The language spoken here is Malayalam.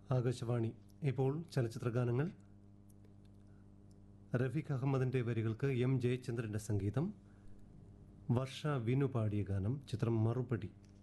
ആകാശവാണി. ഇപ്പോൾ ചലച്ചിത്ര ഗാനങ്ങൾ. റഫീഖ് അഹമ്മദിൻ്റെ വരികൾക്ക് എം ജയചന്ദ്രൻ്റെ സംഗീതം. വർഷ വിനു പാടിയ ഗാനം. ചിത്രം മറുപടി.